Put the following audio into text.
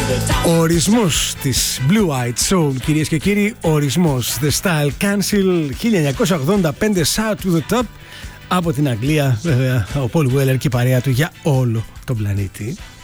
Ο ορισμός της Blue Eyed Soul, κυρίες και κύριοι, ορισμός The Style Council, 1985, Shout to the Top, από την Αγγλία, βέβαια, ο Paul Weller και η παρέα του για όλο τον πλανήτη.